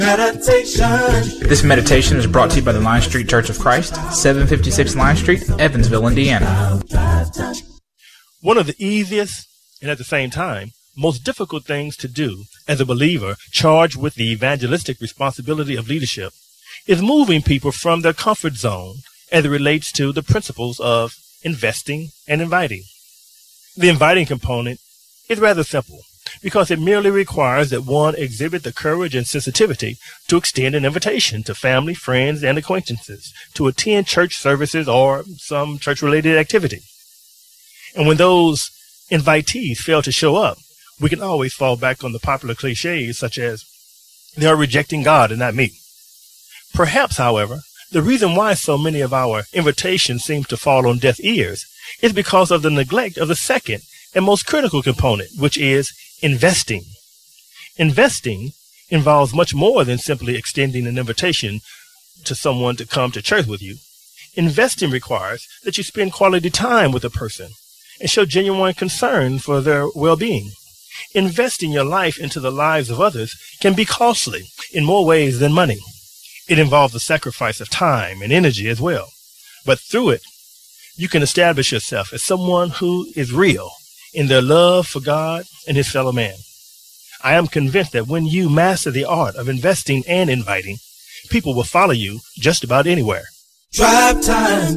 Meditation. This meditation is brought to you by the Line Street Church of Christ, 756 Line Street, Evansville, Indiana. One of the easiest and at the same time most difficult things to do as a believer charged with the evangelistic responsibility of leadership is moving people from their comfort zone as it relates to the principles of investing and inviting. The inviting component is rather simple because it merely requires that one exhibit the courage and sensitivity to extend an invitation to family, friends, and acquaintances to attend church services or some church-related activity. And when those invitees fail to show up, we can always fall back on the popular cliches such as, they are rejecting God and not me. Perhaps, however, the reason why so many of our invitations seem to fall on deaf ears is because of the neglect of the second and most critical component, which is investing. Investing involves much more than simply extending an invitation to someone to come to church with you. Investing requires that you spend quality time with a person and show genuine concern for their well-being. Investing your life into the lives of others can be costly in more ways than money. It involves the sacrifice of time and energy as well. But through it, you can establish yourself as someone who is real in their love for God and his fellow man. I am convinced that when you master the art of investing and inviting, people will follow you just about anywhere. Drive time.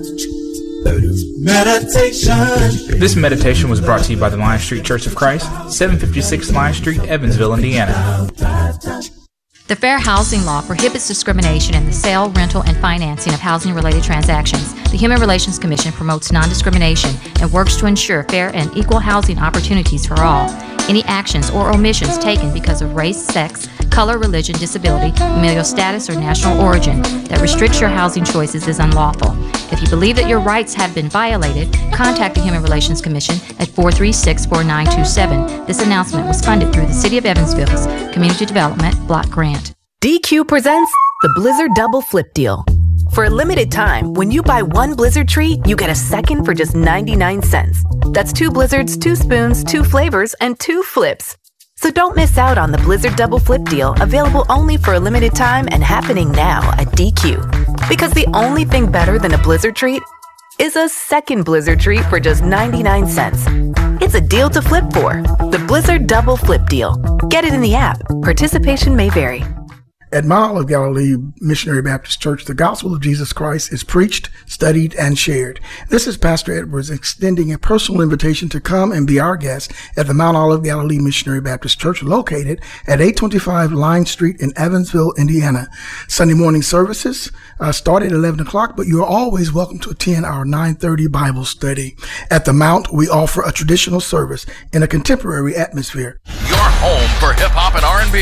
Meditation. This meditation was brought to you by the Line Street Church of Christ, 756 Line Street, Evansville, Indiana. The Fair Housing Law prohibits discrimination in the sale, rental, and financing of housing-related transactions. The Human Relations Commission promotes non-discrimination and works to ensure fair and equal housing opportunities for all. Any actions or omissions taken because of race, sex, color, religion, disability, familial status, or national origin that restricts your housing choices is unlawful. If you believe that your rights have been violated, contact the Human Relations Commission at 436-4927. This announcement was funded through the City of Evansville's Community Development Block Grant. DQ presents the Blizzard Double Flip Deal. For a limited time, when you buy one Blizzard treat, you get a second for just 99 cents. That's 2 Blizzards, 2 spoons, 2 flavors, and 2 flips. So don't miss out on the Blizzard Double Flip Deal, available only for a limited time and happening now at DQ. Because the only thing better than a Blizzard treat is a second Blizzard treat for just 99 cents. It's a deal to flip for. The Blizzard Double Flip Deal. Get it in the app. Participation may vary. At Mount Olive Galilee Missionary Baptist Church, the gospel of Jesus Christ is preached, studied, and shared. This is Pastor Edwards extending a personal invitation to come and be our guest at the Mount Olive Galilee Missionary Baptist Church, located at 825 Line Street in Evansville, Indiana. Sunday morning services start at 11 o'clock, but you are always welcome to attend our 9:30 Bible study. At the Mount, we offer a traditional service in a contemporary atmosphere. Your home for hip-hop and R&B.